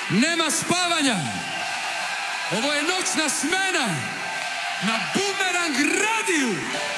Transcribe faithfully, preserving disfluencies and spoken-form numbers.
Nema spavanja. Ovo je noćna smena na Bumerang radiju.